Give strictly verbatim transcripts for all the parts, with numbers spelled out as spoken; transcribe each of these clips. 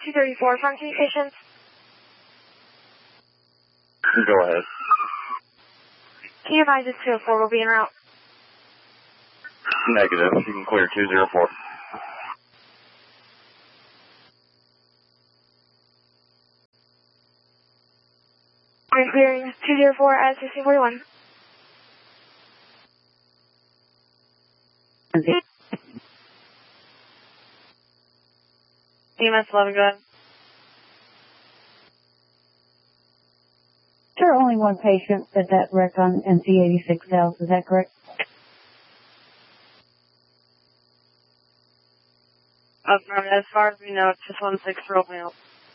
two thirty-four from communications. Go ahead. Can you advise this two oh four will be en route? Negative. You can clear two oh four. I'm clearing two oh four at sixteen forty-one. E M S eleven, go ahead. Sure, only one patient at that wreck on N C eighty-six South, is that correct? Affirmative. As far as we know, it's just one six-year-old male.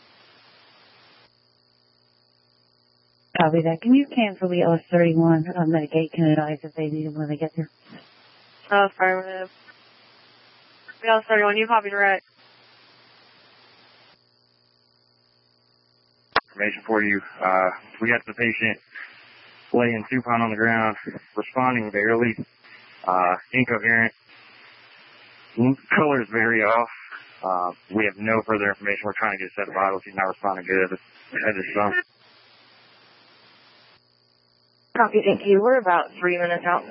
Copy that. Can you cancel the O S thirty-one? Uh, Medicaid can advise if they need them when they get there. Affirmative. The O S thirty-one, you copied right. Information for you. Uh, we got the patient laying supine on the ground, responding barely, uh, incoherent. Color is very off. Uh, we have no further information. We're trying to get a set of vitals. He's not responding good. Head is sunk. Copy, thank you. We're about three minutes out.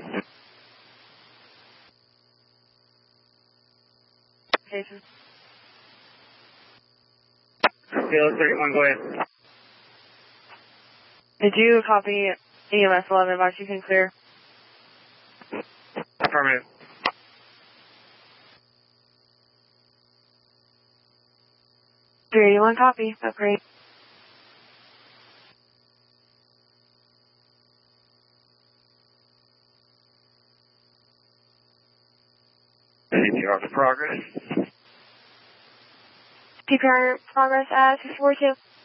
Patient. Field thirty-one, go ahead. Did you copy E M S eleven advice you can clear? Affirmative. three eighty-one copy. That's great. C P R progress. C P R progress at six forty-two.